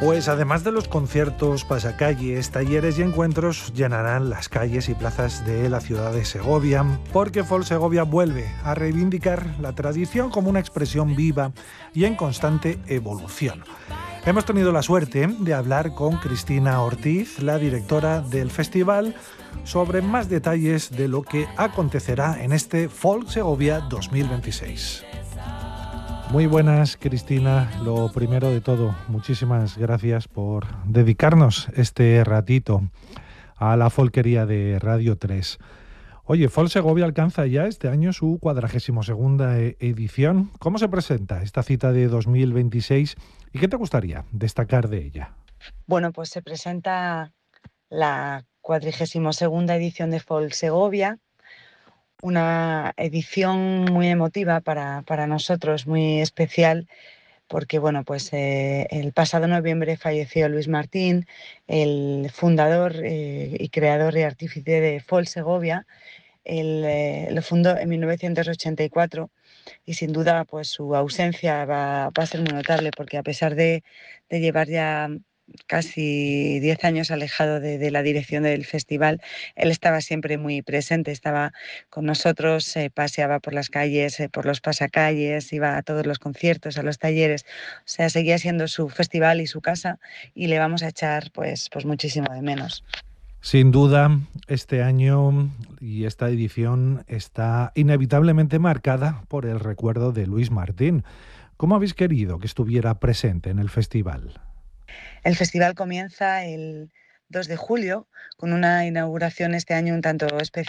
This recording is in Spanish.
Pues además de los conciertos, pasacalles, talleres y encuentros, llenarán las calles y plazas de la ciudad de Segovia, porque Folk Segovia vuelve a reivindicar la tradición como una expresión viva y en constante evolución. Hemos tenido la suerte de hablar con Cristina Ortiz, la directora del festival, sobre más detalles de lo que acontecerá en este Folk Segovia 2026. Muy buenas, Cristina. Lo primero de todo, muchísimas gracias por dedicarnos este ratito a la folquería de Radio 3. Oye, Folk Segovia alcanza ya este año su 42ª edición. ¿Cómo se presenta esta cita de 2026 y qué te gustaría destacar de ella? Bueno, pues se presenta la 42ª edición de Folk Segovia, una edición muy emotiva para nosotros, muy especial, porque bueno, pues el pasado noviembre falleció Luis Martín, el fundador y creador y artífice de Folk Segovia. Él lo fundó en 1984 y sin duda pues su ausencia va a ser muy notable, porque a pesar de llevar ya casi 10 años alejado de la dirección del festival, él estaba siempre muy presente, estaba con nosotros, paseaba por las calles, por los pasacalles, iba a todos los conciertos, a los talleres, o sea, seguía siendo su festival y su casa, y le vamos a echar pues muchísimo de menos. Sin duda, este año y esta edición está inevitablemente marcada por el recuerdo de Luis Martín. ¿Cómo habéis querido que estuviera presente en el festival? El festival comienza el 2 de julio con una inauguración este año un tanto especial.